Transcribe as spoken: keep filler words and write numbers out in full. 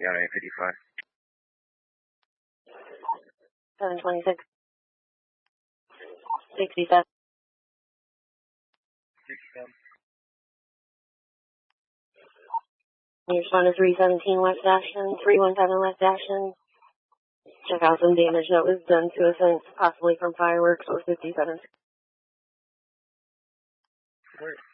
Yeah, eight fifty-five. seven twenty-six. sixty-seven. sixty-seven. You respond to three seventeen West Ashton, three one seven West Ashton. Check out some damage that was done to a fence, possibly from fireworks or fifty-seven. Where?